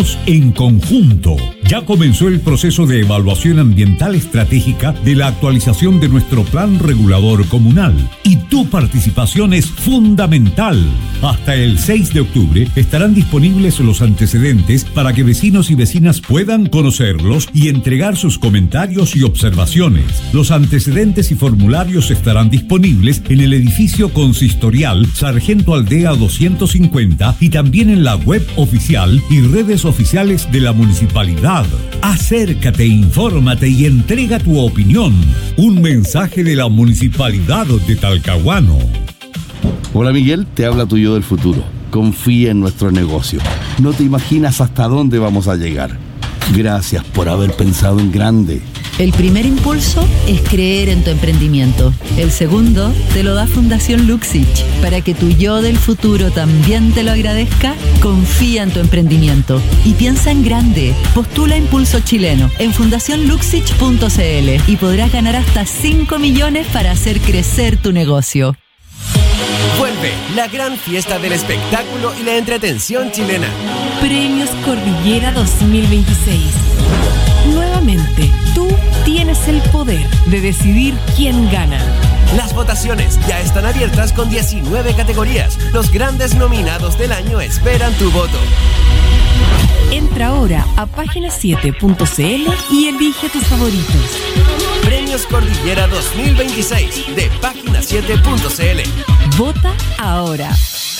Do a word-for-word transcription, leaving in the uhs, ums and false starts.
En conjunto, ya comenzó el proceso de evaluación ambiental estratégica de la actualización de nuestro plan regulador comunal y tu participación es fundamental. Hasta el seis de octubre estarán disponibles los antecedentes para que vecinos y vecinas puedan conocerlos y entregar sus comentarios y observaciones. Los antecedentes y formularios estarán disponibles en el edificio consistorial Sargento Aldea doscientos cincuenta y también en la web oficial y redes oficiales de la municipalidad. Acércate, infórmate y entrega tu opinión. Un mensaje de la Municipalidad de Talcahuano. Hola Miguel, te habla tu yo del futuro. Confía en nuestro negocio. No te imaginas hasta dónde vamos a llegar. Gracias por haber pensado en grande. El primer impulso es creer en tu emprendimiento. El segundo te lo da Fundación Luxich. Para que tu yo del futuro también te lo agradezca, confía en tu emprendimiento y piensa en grande. Postula Impulso Chileno en fundación luxich punto c l y podrás ganar hasta cinco millones para hacer crecer tu negocio. Vuelve la gran fiesta del espectáculo y la entretención chilena. Premios Cordillera dos mil veintiséis. Nuevamente, tú tienes el poder de decidir quién gana. Las votaciones ya están abiertas con diecinueve categorías. Los grandes nominados del año esperan tu voto. Entra ahora a página siete punto c l y elige tus favoritos. Premios Cordillera dos mil veintiséis de página siete punto c l. Vota ahora.